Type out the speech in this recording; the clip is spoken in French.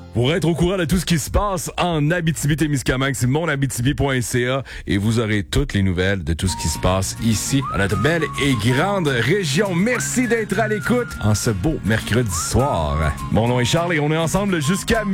Pour être au courant de tout ce qui se passe en Abitibi-Témiscamingue, c'est monabitibi.ca et vous aurez toutes les nouvelles de tout ce qui se passe ici, dans notre belle et grande région. Merci d'être à l'écoute en ce beau mercredi soir. Mon nom est Charles et on est ensemble jusqu'à